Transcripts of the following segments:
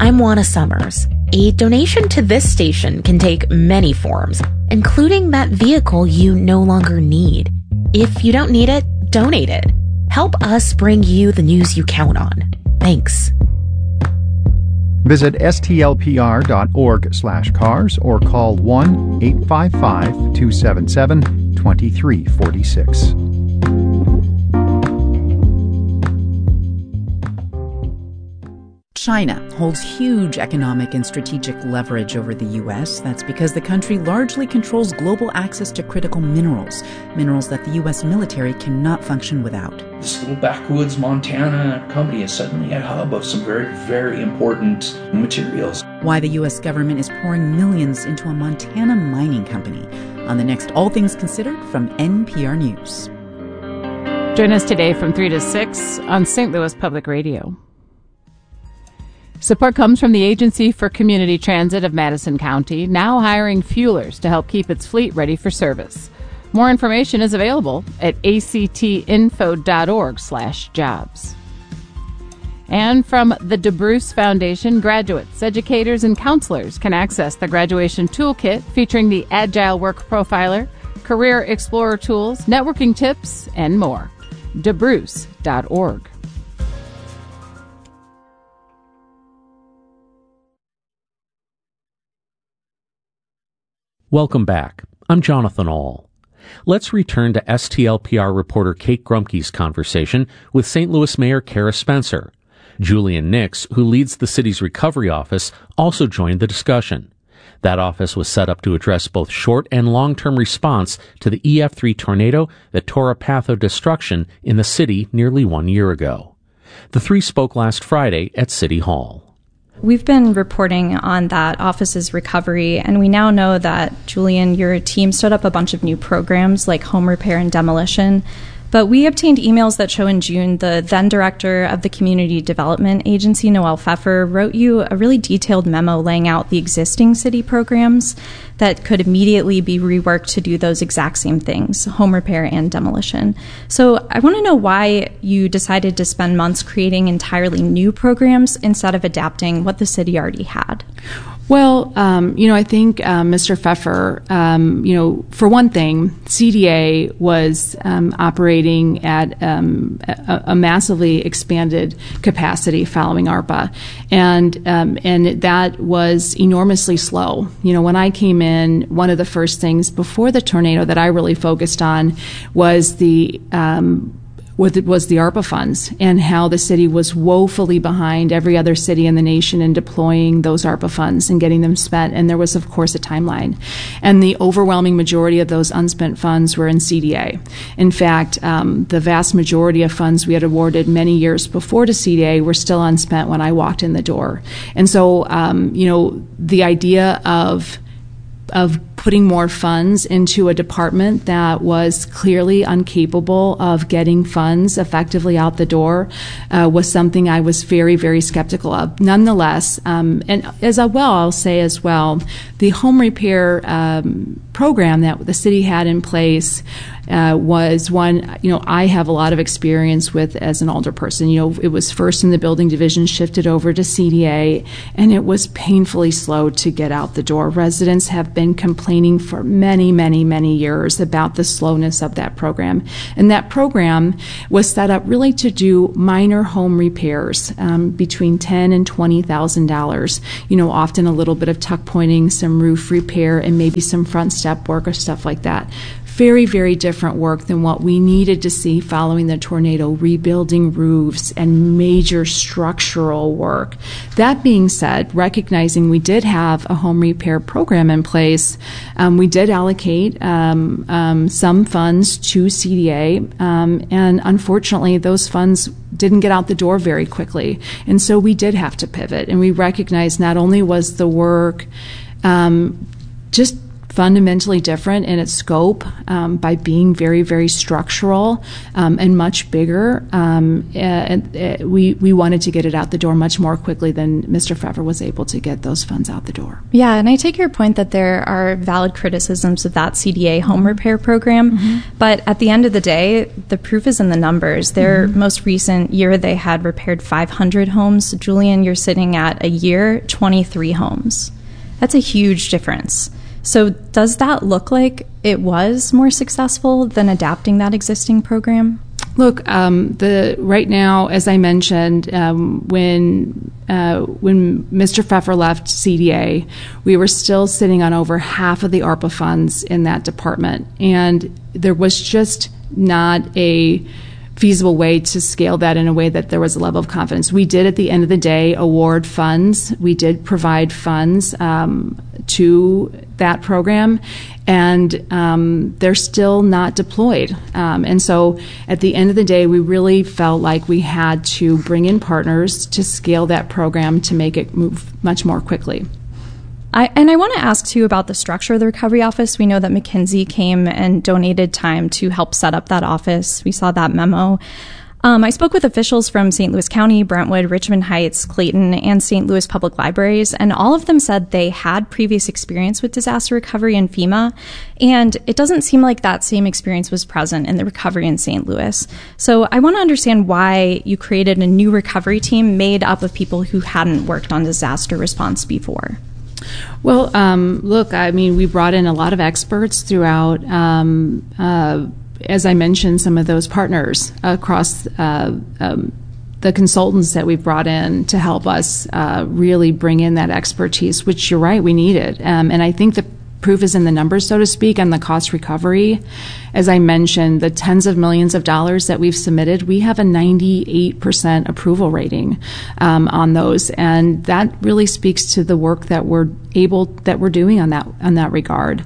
I'm Juana Summers. A donation to this station can take many forms, including that vehicle you no longer need. If you don't need it, donate it. Help us bring you the news you count on. Thanks. Visit stlpr.org/cars or call 1-855-277-2346. China holds huge economic and strategic leverage over the U.S. That's because the country largely controls global access to critical minerals that the U.S. military cannot function without. This little backwoods Montana company is suddenly a hub of some very, very important materials. Why the U.S. government is pouring millions into a Montana mining company on the next All Things Considered from NPR News. Join us today from 3 to 6 on St. Louis Public Radio. Support comes from the Agency for Community Transit of Madison County, now hiring fuelers to help keep its fleet ready for service. More information is available at actinfo.org/jobs. And from the DeBruce Foundation, graduates, educators, and counselors can access the Graduation Toolkit featuring the Agile Work Profiler, Career Explorer tools, networking tips, and more. DeBruce.org. Welcome back. I'm Jonathan Ahl. Let's return to STLPR reporter Kate Grumke's conversation with St. Louis Mayor Kara Spencer. Julian Nix, who leads the city's recovery office, also joined the discussion. That office was set up to address both short and long-term response to the EF3 tornado that tore a path of destruction in the city nearly 1 year ago. The three spoke last Friday at City Hall. We've been reporting on that office's recovery, and we now know that, Julian, your team stood up a bunch of new programs like home repair and demolition. But we obtained emails that show in June the then director of the Community Development Agency, Noel Pfeffer, wrote you a really detailed memo laying out the existing city programs that could immediately be reworked to do those exact same things, home repair and demolition. So I want to know why you decided to spend months creating entirely new programs instead of adapting what the city already had. Well, I think Mr. Pfeffer, for one thing, CDA was operating at a massively expanded capacity following ARPA, and that was enormously slow. When I came in, one of the first things before the tornado that I really focused on was the ARPA funds and how the city was woefully behind every other city in the nation in deploying those ARPA funds and getting them spent. And there was, of course, a timeline. And the overwhelming majority of those unspent funds were in CDA. In fact, the vast majority of funds we had awarded many years before to CDA were still unspent when I walked in the door. And so, the idea of putting more funds into a department that was clearly incapable of getting funds effectively out the door was something I was very, very skeptical of. Nonetheless, and I'll say as well, the home repair program that the city had in place was one, I have a lot of experience with as an older person. It was first in the building division, shifted over to CDA, and it was painfully slow to get out the door. Residents have been complaining for many, many, many years about the slowness of that program. And that program was set up really to do minor home repairs between $10,000 and $20,000. Often a little bit of tuck pointing, some roof repair, and maybe some front step work or stuff like that. Very, very different work than what we needed to see following the tornado, rebuilding roofs and major structural work. That being said, recognizing we did have a home repair program in place, we did allocate some funds to CDA, and unfortunately those funds didn't get out the door very quickly. And so we did have to pivot, and we recognized not only was the work just fundamentally different in its scope by being very, very structural and much bigger. We wanted to get it out the door much more quickly than Mr. Pfeffer was able to get those funds out the door. Yeah, and I take your point that there are valid criticisms of that CDA home repair program, but at the end of the day, the proof is in the numbers. Their most recent year, they had repaired 500 homes. Julian, you're sitting at a year, 23 homes. That's a huge difference. So does that look like it was more successful than adapting that existing program? Look, right now, as I mentioned, when Mr. Pfeffer left CDA, we were still sitting on over half of the ARPA funds in that department, and there was just not a feasible way to scale that in a way that there was a level of confidence. We did, at the end of the day, award funds. We did provide funds to that program, and they're still not deployed. And so at the end of the day, we really felt like we had to bring in partners to scale that program to make it move much more quickly. I want to ask, too, about the structure of the Recovery Office. We know that McKinsey came and donated time to help set up that office. We saw that memo. I spoke with officials from St. Louis County, Brentwood, Richmond Heights, Clayton, and St. Louis Public Libraries, and all of them said they had previous experience with disaster recovery in FEMA, and it doesn't seem like that same experience was present in the recovery in St. Louis. So I want to understand why you created a new recovery team made up of people who hadn't worked on disaster response before. Well, look, I mean, we brought in a lot of experts throughout, as I mentioned, some of those partners across the consultants that we brought in to help us really bring in that expertise, which you're right, we needed. And I think the proof is in the numbers, so to speak, on the cost recovery. As I mentioned, the tens of millions of dollars that we've submitted, we have a 98% approval rating on those, and that really speaks to the work that we're doing on that regard.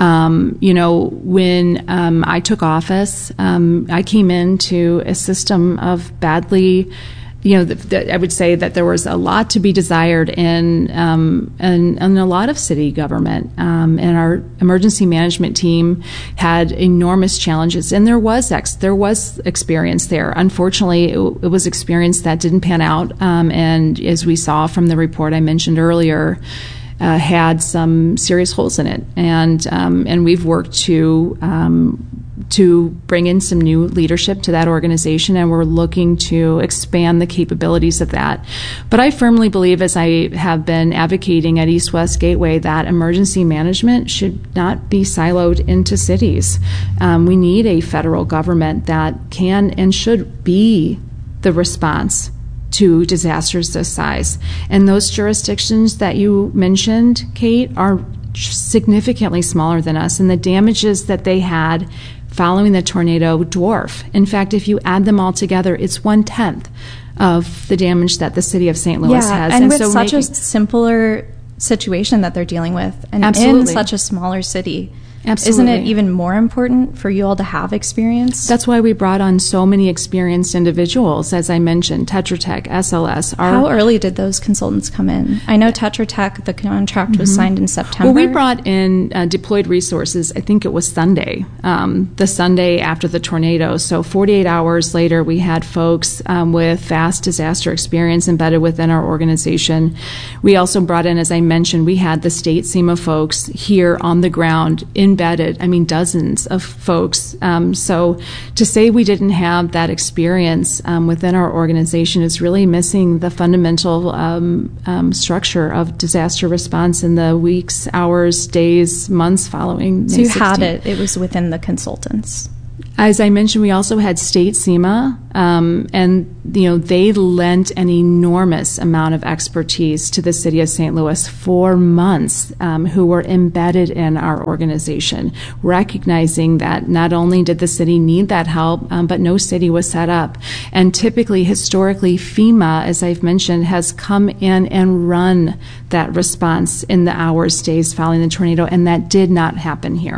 When I took office, I came into a system of badly. I would say that there was a lot to be desired in a lot of city government, and our emergency management team had enormous challenges, and there was experience there. Unfortunately, it was experience that didn't pan out, and as we saw from the report I mentioned earlier, had some serious holes in it, and we've worked to bring in some new leadership to that organization, and we're looking to expand the capabilities of that. But I firmly believe, as I have been advocating at East West Gateway, that emergency management should not be siloed into cities. We need a federal government that can and should be the response to disasters this size. And those jurisdictions that you mentioned, Kate, are significantly smaller than us, and the damages that they had following the tornado dwarf. In fact, if you add them all together, it's 1/10 of the damage that the city of St. Louis has. And with such a simpler situation that they're dealing with, and in such a smaller city. Absolutely. Isn't it even more important for you all to have experience? That's why we brought on so many experienced individuals, as I mentioned, Tetra Tech, SLS. How early did those consultants come in? I know Tetra Tech, the contract was signed in September. Well, we brought in deployed resources, I think it was Sunday, the Sunday after the tornado. So 48 hours later, we had folks with vast disaster experience embedded within our organization. We also brought in, as I mentioned, we had the state SEMA folks here on the ground embedded, dozens of folks. So to say we didn't have that experience within our organization is really missing the fundamental structure of disaster response in the weeks, hours, days, months following May 16th. So you had it. It was within the consultants. As I mentioned, we also had state SEMA, and they lent an enormous amount of expertise to the city of St. Louis for months, who were embedded in our organization, recognizing that not only did the city need that help, but no city was set up. And typically, historically, FEMA, as I've mentioned, has come in and run that response in the hours, days following the tornado, and that did not happen here.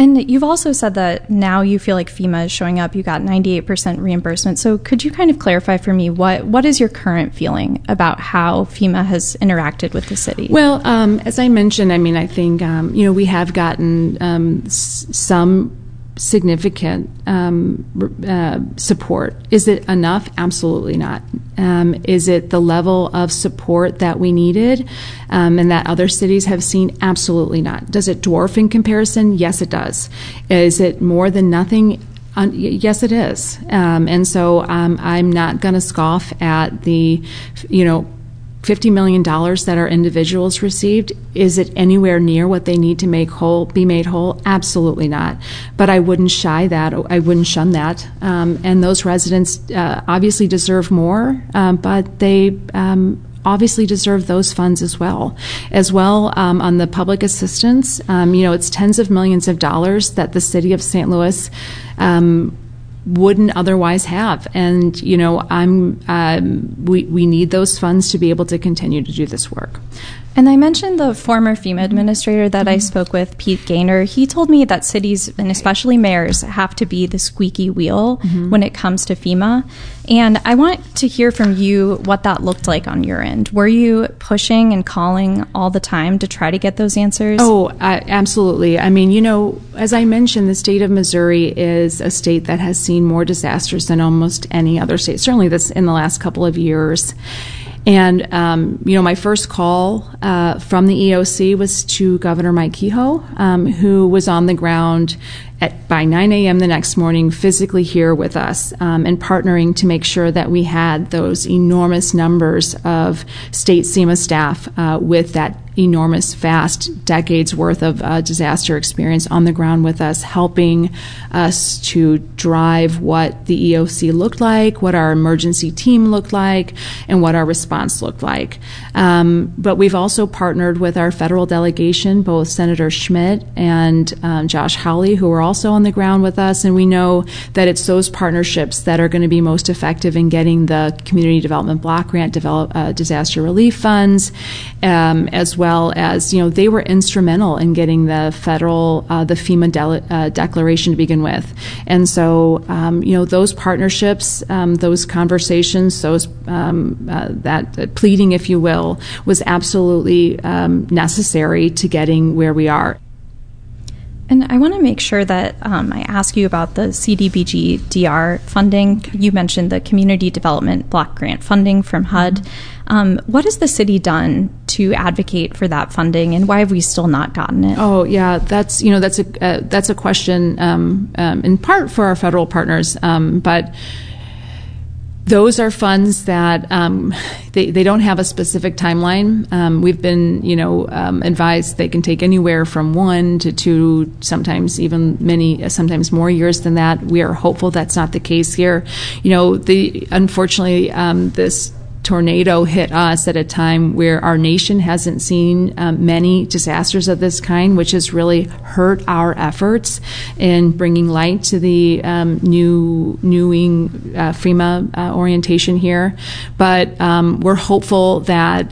And you've also said that now you feel like FEMA is showing up. You got 98% reimbursement. So could you kind of clarify for me what is your current feeling about how FEMA has interacted with the city? Well, as I mentioned, I think we have gotten some significant support. Is it enough? Absolutely not. Is it the level of support that we needed and that other cities have seen? Absolutely not. Does it dwarf in comparison? Yes, it does. Is it more than nothing? Yes, it is. And so I'm not going to scoff at the, $50 million that our individuals received. Is it anywhere near what they need to be made whole? Absolutely not. But I wouldn't shun that. And those residents obviously deserve more, but they obviously deserve those funds as well. On the public assistance, it's tens of millions of dollars that the city of St. Louis wouldn't otherwise have. And, we need those funds to be able to continue to do this work. And I mentioned the former FEMA administrator that I spoke with, Pete Gaynor. He told me that cities, and especially mayors, have to be the squeaky wheel when it comes to FEMA. And I want to hear from you what that looked like on your end. Were you pushing and calling all the time to try to get those answers? Oh, absolutely. As I mentioned, the state of Missouri is a state that has seen more disasters than almost any other state, certainly this in the last couple of years. And, my first call from the EOC was to Governor Mike Kehoe, who was on the ground by 9 a.m. the next morning, physically here with us and partnering to make sure that we had those enormous numbers of state SEMA staff with that enormous, vast decades worth of disaster experience on the ground with us, helping us to drive what the EOC looked like, what our emergency team looked like, and what our response looked like. But we've also partnered with our federal delegation, both Senator Schmidt and Josh Hawley, who are also on the ground with us, and we know that it's those partnerships that are going to be most effective in getting the Community Development Block Grant disaster relief funds, as well as, they were instrumental in getting the FEMA declaration to begin with. And so, those partnerships, those conversations, that pleading, if you will, was absolutely necessary to getting where we are. And I want to make sure that I ask you about the CDBG DR funding. You mentioned the Community Development Block Grant funding from HUD. What has the city done to advocate for that funding, and why have we still not gotten it? Oh, yeah, that's a question in part for our federal partners, but those are funds that they don't have a specific timeline. We've been, advised they can take anywhere from 1 to 2, sometimes even sometimes more years than that. We are hopeful that's not the case here. Unfortunately, this tornado hit us at a time where our nation hasn't seen many disasters of this kind, which has really hurt our efforts in bringing light to the new FEMA orientation here. But we're hopeful that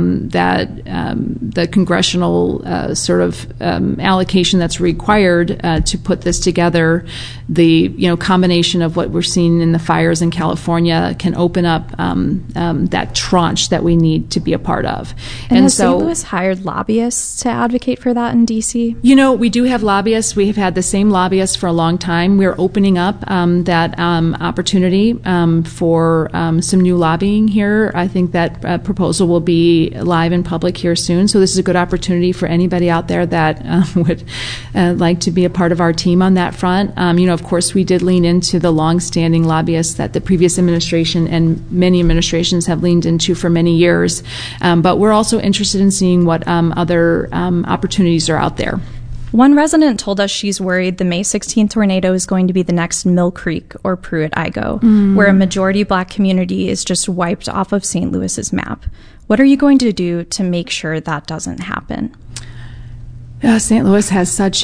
the congressional allocation that's required to put this together, the combination of what we're seeing in the fires in California, can open up that tranche that we need to be a part of. And has St. Louis hired lobbyists to advocate for that in D.C.? We do have lobbyists. We have had the same lobbyists for a long time. We're opening up that opportunity for some new lobbying here. I think that proposal will be live in public here soon. So this is a good opportunity for anybody out there that would like to be a part of our team on that front. Of course, we did lean into the long-standing lobbyists that the previous administration and many administrations have leaned into for many years. But we're also interested in seeing what other opportunities are out there. One resident told us she's worried the May 16th tornado is going to be the next Mill Creek or Pruitt-Igoe, where a majority Black community is just wiped off of St. Louis's map. What are you going to do to make sure that doesn't happen? St. Louis has such